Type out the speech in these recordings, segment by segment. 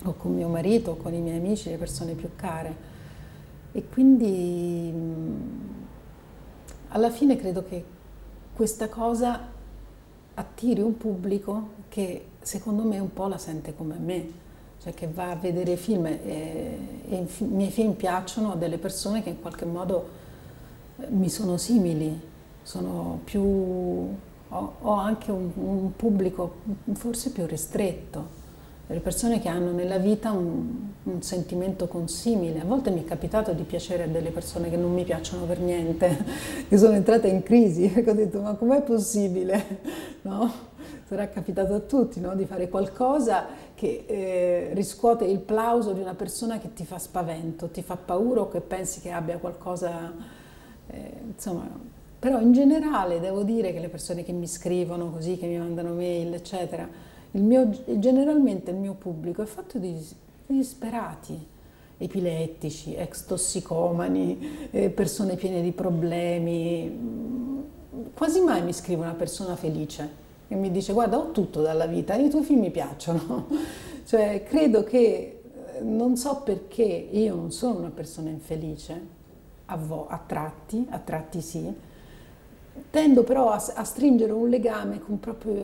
o con mio marito, o con i miei amici, le persone più care. E quindi alla fine credo che questa cosa attiri un pubblico che secondo me un po' la sente come me, cioè che va a vedere film e i miei film piacciono a delle persone che in qualche modo mi sono simili, sono più, ho anche un pubblico forse più ristretto, delle persone che hanno nella vita un sentimento consimile. A volte mi è capitato di piacere a delle persone che non mi piacciono per niente, che sono entrata in crisi, perché ho detto ma com'è possibile? No? Sarà capitato a tutti, no? Di fare qualcosa che riscuote il plauso di una persona che ti fa spavento, ti fa paura o che pensi che abbia qualcosa, insomma. Però in generale devo dire che le persone che mi scrivono così, che mi mandano mail, eccetera, generalmente il mio pubblico è fatto di disperati, epilettici, ex tossicomani, persone piene di problemi. Quasi mai mi scrive una persona felice e mi dice guarda ho tutto dalla vita, i tuoi film mi piacciono. Cioè credo che, non so perché, io non sono una persona infelice, a tratti sì, tendo però a stringere un legame con proprio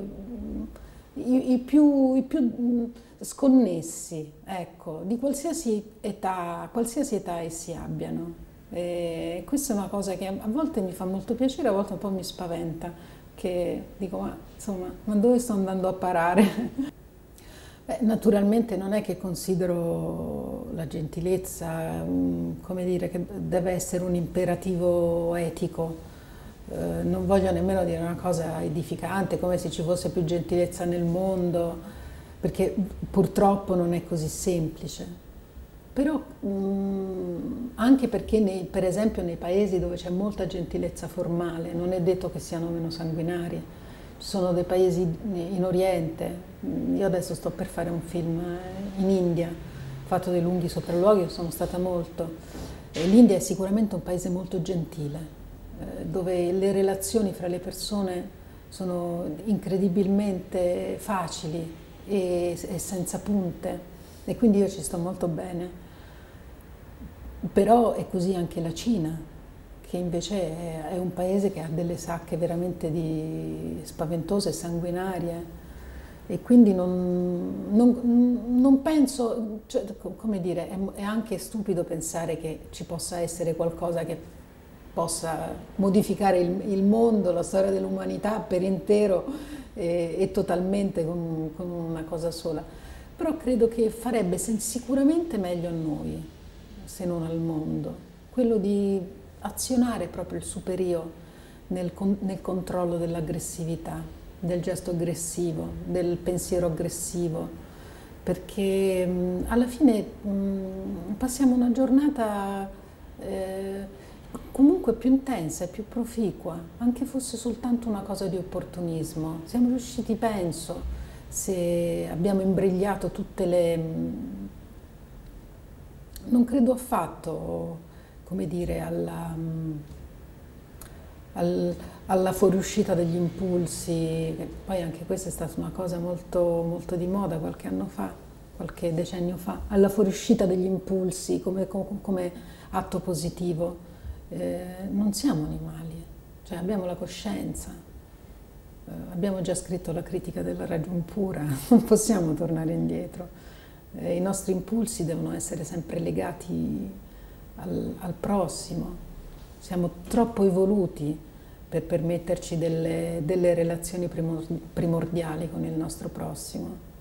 i più sconnessi, ecco, di qualsiasi età essi abbiano. E questa è una cosa che a volte mi fa molto piacere, a volte un po' mi spaventa, che dico, ma insomma, ma dove sto andando a parare? Beh, naturalmente non è che considero la gentilezza, come dire, che deve essere un imperativo etico. Non voglio nemmeno dire una cosa edificante, come se ci fosse più gentilezza nel mondo, perché purtroppo non è così semplice. Però anche perché per esempio nei paesi dove c'è molta gentilezza formale non è detto che siano meno sanguinari. Ci sono dei paesi in Oriente, io adesso sto per fare un film in India, ho fatto dei lunghi sopralluoghi, sono stata molto. E l'India è sicuramente un paese molto gentile, dove le relazioni fra le persone sono incredibilmente facili e senza punte e quindi io ci sto molto bene. Però è così anche la Cina, che invece è un paese che ha delle sacche veramente spaventose e sanguinarie. E quindi non penso, cioè, come dire, è anche stupido pensare che ci possa essere qualcosa che possa modificare il mondo, la storia dell'umanità per intero e totalmente con una cosa sola. Però credo che farebbe sicuramente meglio a noi, se non al mondo, quello di azionare proprio il superio nel controllo dell'aggressività, del gesto aggressivo, del pensiero aggressivo, perché alla fine passiamo una giornata comunque più intensa e più proficua, anche fosse soltanto una cosa di opportunismo. Siamo riusciti, penso, se abbiamo imbrigliato tutte le... Non credo affatto, come dire, alla fuoriuscita degli impulsi, che poi anche questa è stata una cosa molto, molto di moda qualche anno fa, qualche decennio fa, alla fuoriuscita degli impulsi come atto positivo. Non siamo animali, cioè abbiamo la coscienza, abbiamo già scritto la critica della ragion pura, non possiamo tornare indietro. I nostri impulsi devono essere sempre legati al prossimo. Siamo troppo evoluti per permetterci delle relazioni primordiali con il nostro prossimo.